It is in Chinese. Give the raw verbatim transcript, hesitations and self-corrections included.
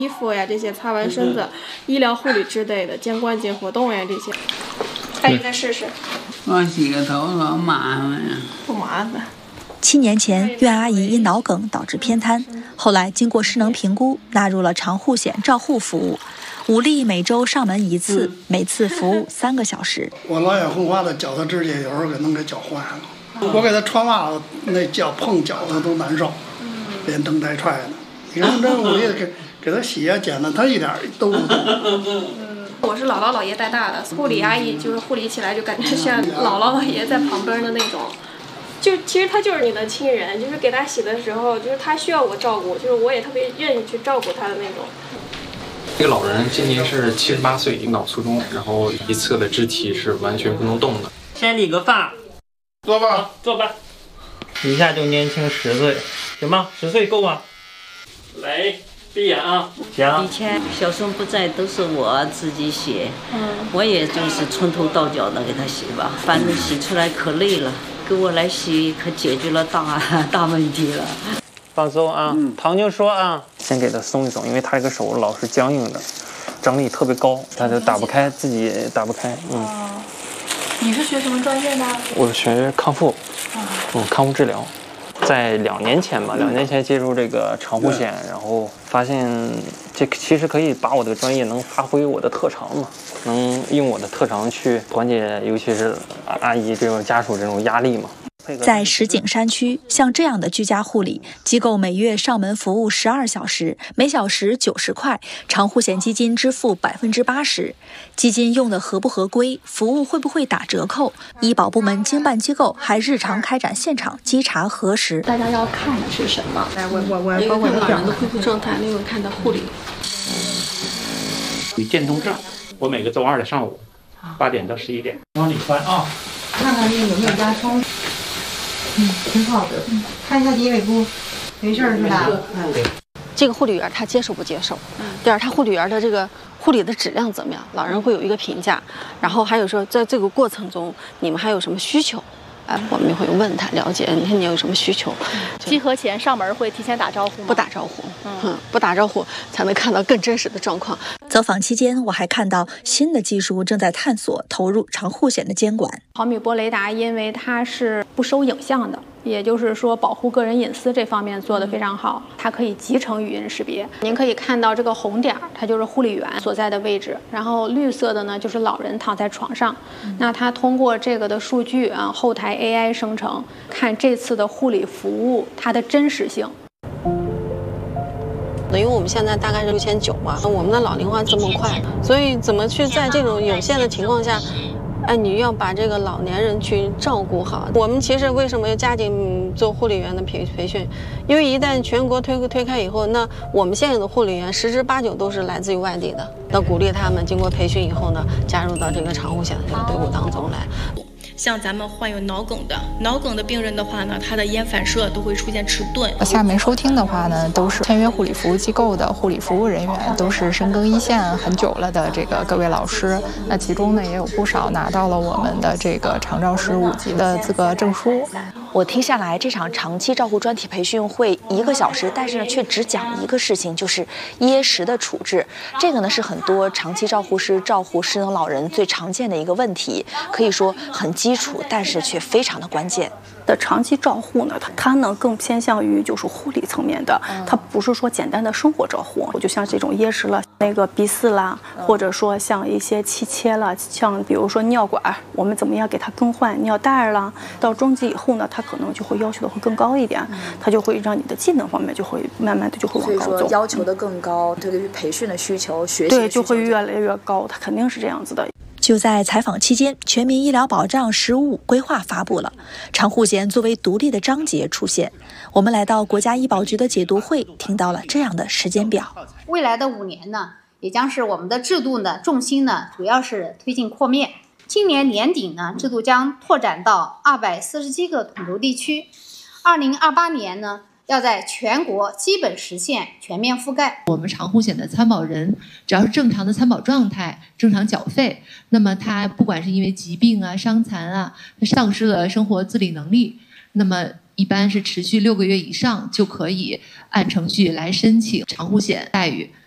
衣服呀，这些擦完身子，医疗护理之类的，肩关节活动呀这些。阿姨再试试。 我洗个头多麻烦呀。 不麻烦。 七年前，苑阿姨因脑梗导致偏瘫，后来经过失能评估，纳入了长护险照护服务。武力每周上门一次，每次服务三个小时。 我老眼昏花的脚他指甲有时候给弄给脚坏了，我给他穿袜子，那脚碰脚他都难受，连蹬带踹的。你看这武力给给他洗呀剪的，他一点都不动。 我是姥姥姥爷带大的，护理阿姨就是护理起来就感觉像姥姥姥爷在旁边的那种。就其实他就是你的亲人，就是给他洗的时候，就是他需要我照顾，就是我也特别愿意去照顾他的那种。 这个老人今年是七十八岁，脑卒中，然后一侧的肢体是完全不能动的。 先理个发， 坐吧， 坐吧，一下就年轻十岁，行吗？十岁够吗？来，闭眼啊，行。 以前小孙不在，都是我自己洗，嗯，我也就是从头到脚的给他洗吧，反正洗出来可累了，给我来洗可解决了大大问题了。 放松啊，嗯、唐静说啊，先给他松一松，因为他这个手老是僵硬的，张力特别高，他就打不开，自己打不开。嗯。 哦、你是学什么专业的？ 我学康复，嗯，康复治疗。在两年前吧，两年前接触这个长护险，然后发现这其实可以把我的专业能发挥我的特长嘛，能用我的特长去缓解，尤其是阿姨这种家属这种压力嘛。 在石景山区，像这样的居家护理机构，每月上门服务十二小时，每小时九十块，长护险基金支付百分之八十。基金用的合不合规，服务会不会打折扣？医保部门经办机构还日常开展现场稽查核实。 大家要看的是什么？来，我我我把我的老人的恢复状态，另外看的护理。 有渐冻症，我每个周二的上午八点到十一点往里翻啊， 看看那有没有压疮。嗯，挺好的。嗯，看一下结尾部，没事是吧？嗯。 这个护理员他接受不接受？嗯。第二，他护理员的这个护理的质量怎么样？老人会有一个评价。然后还有说，在这个过程中，你们还有什么需求？哎、呃，我们会问他了解，你看你有什么需求？ 集合前上门会提前打招呼吗？ 不打招呼，嗯，不打招呼才能看到更真实的状况。 走访期间，我还看到新的技术正在探索投入长护险的监管。 毫米波雷达因为它是不收影像的，也就是说保护个人隐私这方面做得非常好，它可以集成语音识别。您可以看到这个红点，它就是护理员所在的位置，然后绿色的呢就是老人躺在床上。嗯、那它通过这个的数据啊，后台 A I 生成，看这次的护理服务它的真实性。 因为我们现在大概是六千九嘛，我们的老龄化这么快，所以怎么去在这种有限的情况下，哎，你要把这个老年人去照顾好。我们其实为什么要加紧做护理员的培培训？因为一旦全国推推开以后，那我们现有的护理员十之八九都是来自于外地的。那鼓励他们经过培训以后呢，加入到这个长护险的这个队伍当中来。 像咱们患有脑梗的脑梗的病人的话呢，他的咽反射都会出现迟钝。 下面收听的话呢，都是签约护理服务机构的护理服务人员，都是深耕一线很久了的这个各位老师。那其中呢，也有不少拿到了我们的这个长照师五级的资格证书。 我听下来，这场长期照护专题培训会一个小时，但是呢，却只讲一个事情，就是噎食的处置。这个呢，是很多长期照护师照护失能老人最常见的一个问题，可以说很基础，但是却非常的关键。 的长期照护呢，它它呢更偏向于就是护理层面的，它不是说简单的生活照护。就像这种噎食了，那个鼻饲啦，或者说像一些气切了，像比如说尿管，我们怎么样给它更换尿袋啦？到中级以后呢，它可能就会要求的会更高一点，它就会让你的技能方面就会慢慢的就会往高走。 所以说要求的更高，对于培训的需求、学习对就会越来越高，它肯定是这样子的。 就在采访期间，全民医疗保障“十五五”规划发布了，长护险作为独立的章节出现。我们来到国家医保局的解读会，听到了这样的时间表： 未来的五年呢，也将是我们的制度呢重心呢，主要是推进扩面。今年年底呢，制度将拓展到二百四十七个统筹地区。二零二八年呢，要在全国基本实现全面覆盖。 我们长护险的参保人，只要是正常的参保状态、正常缴费，那么他不管是因为疾病啊、伤残啊，丧失了生活自理能力，那么一般是持续六个月以上就可以按程序来申请长护险待遇。